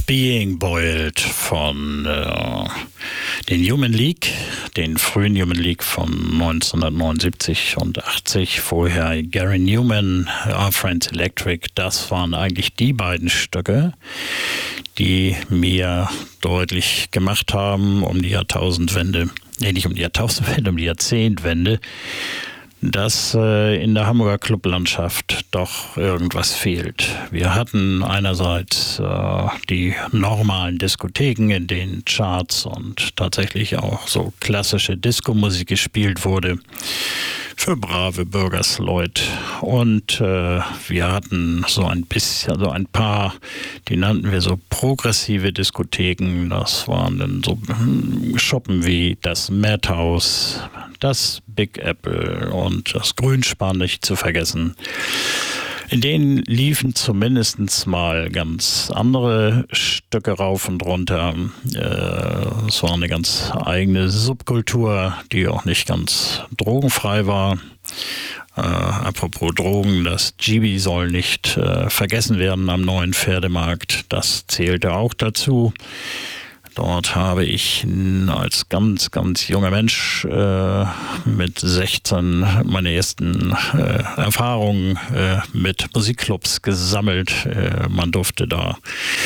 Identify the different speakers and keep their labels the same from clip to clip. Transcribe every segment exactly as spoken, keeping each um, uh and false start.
Speaker 1: Being Boiled von äh, den Human League, den frühen Human League von neunzehnhundertneunundsiebzig und achtzig. Vorher Gary Newman, Our Friends Electric. Das waren eigentlich die beiden Stücke, die mir deutlich gemacht haben um die Jahrtausendwende, nee, nicht um die Jahrtausendwende, um die Jahrzehntwende, dass äh, in der Hamburger Clublandschaft doch irgendwas fehlt. Wir hatten einerseits äh, die normalen Diskotheken, in denen Charts und tatsächlich auch so klassische Disco-Musik gespielt wurde für brave Bürgersleute. Und äh, wir hatten so ein bisschen, so ein paar, die nannten wir so progressive Diskotheken. Das waren dann so Shoppen wie das Madhouse, das Big Apple und das Grünspan nicht zu vergessen. In denen liefen zumindest mal ganz andere Stücke rauf und runter. Äh, es war eine ganz eigene Subkultur, die auch nicht ganz drogenfrei war. Äh, apropos Drogen, das G B soll nicht äh, vergessen werden am neuen Pferdemarkt. Das zählte auch dazu. Dort habe ich als ganz, ganz junger Mensch äh, mit sechzehn meine ersten äh, Erfahrungen äh, mit Musikclubs gesammelt. Äh, man durfte da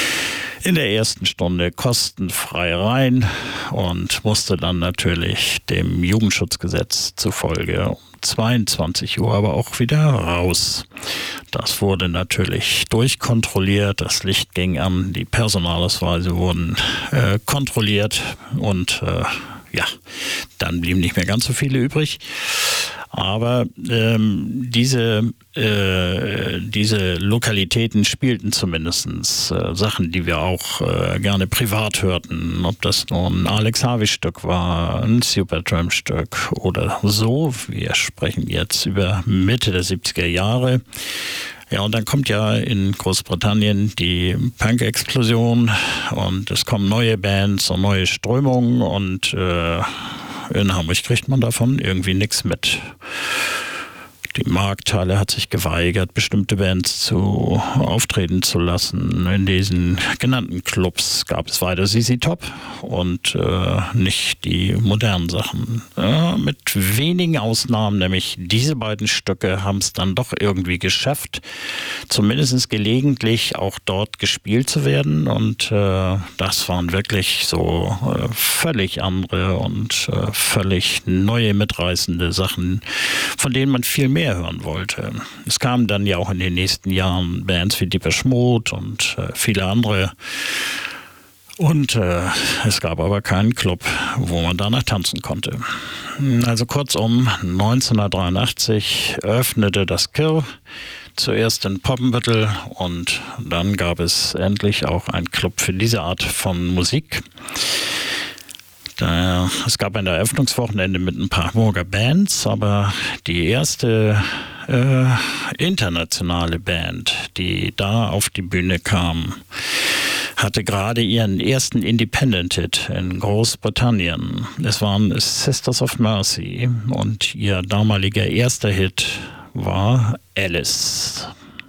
Speaker 1: in der ersten Stunde kostenfrei rein und musste dann natürlich dem Jugendschutzgesetz zufolge um zweiundzwanzig Uhr aber auch wieder raus. Das wurde natürlich durchkontrolliert, das Licht ging an, die Personalausweise wurden äh, kontrolliert und äh, ja, dann blieben nicht mehr ganz so viele übrig. Aber ähm, diese, äh, diese Lokalitäten spielten zumindest äh, Sachen, die wir auch äh, gerne privat hörten. Ob das nun ein Alex Harvey-Stück war, ein Supertramp-Stück oder so. Wir sprechen jetzt über Mitte der siebziger Jahre. Ja, und dann kommt ja in Großbritannien die Punk-Explosion und es kommen neue Bands und neue Strömungen und äh, in Hamburg kriegt man davon irgendwie nichts mit. Die Markthalle hat sich geweigert, bestimmte Bands zu auftreten zu lassen. In diesen genannten Clubs gab es weiter Z Z Top und äh, nicht die modernen Sachen. Äh, mit wenigen Ausnahmen, nämlich diese beiden Stücke haben es dann doch irgendwie geschafft, zumindest gelegentlich auch dort gespielt zu werden. Und äh, das waren wirklich so äh, völlig andere und äh, völlig neue, mitreißende Sachen, von denen man viel mehr hören wollte. Es kamen dann ja auch in den nächsten Jahren Bands wie Depeche Mode und äh, viele andere. Und äh, es gab aber keinen Club, wo man danach tanzen konnte. Also kurzum, neunzehnhundertdreiundachtzig öffnete das Kirr, zuerst in Poppenbüttel und dann gab es endlich auch einen Club für diese Art von Musik. Da, es gab ein Eröffnungswochenende mit ein paar Hamburger Bands, aber die erste äh, internationale Band, die da auf die Bühne kam, hatte gerade ihren ersten Independent-Hit in Großbritannien. Es waren Sisters of Mercy und ihr damaliger erster Hit war Alice.